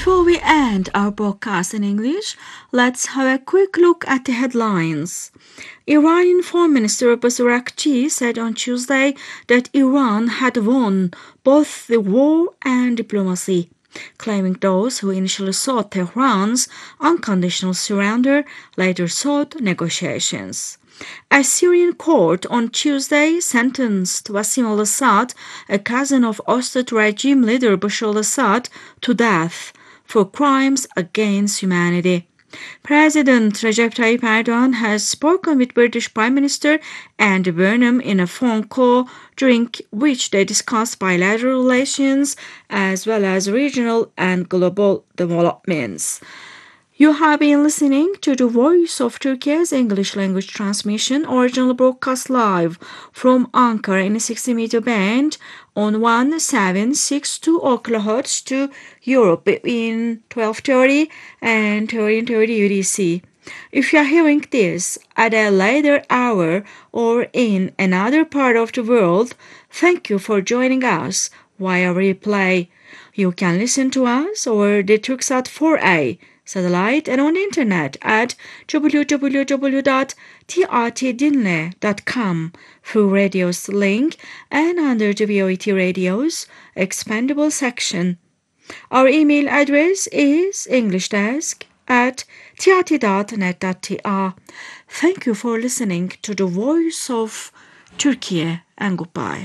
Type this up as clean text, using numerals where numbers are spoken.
Before we end our broadcast in English, let's have a quick look at the headlines. Iranian Foreign Minister Abbas Araghchi said on Tuesday that Iran had won both the war and diplomacy, claiming those who initially sought Tehran's unconditional surrender later sought negotiations. A Syrian court on Tuesday sentenced Basim al-Assad, a cousin of ousted regime leader Bashar al-Assad, to death for crimes against humanity. President Recep Tayyip Erdogan has spoken with British Prime Minister Andy Burnham in a phone call during which they discussed bilateral relations as well as regional and global developments. You have been listening to the Voice of Turkey's English language transmission, original broadcast live from Ankara in a 60-meter band on 1762 kHz to Europe between 12:30 and 13:30 UTC. If you are hearing this at a later hour or in another part of the world, thank you for joining us via replay. You can listen to us over the Turksat 4A satellite and on the internet at www.trtdinle.com through Radio's link and under the VOET Radio's expandable section. Our email address is englishdesk@trt.net.tr. Thank you for listening to the Voice of Turkey and goodbye.